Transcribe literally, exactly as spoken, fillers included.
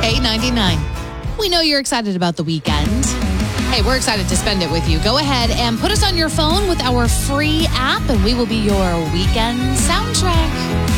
K ninety-nine. We know you're excited about the weekend. Hey, we're excited to spend it with you. Go ahead and put us on your phone with our free app, and we will be your weekend soundtrack.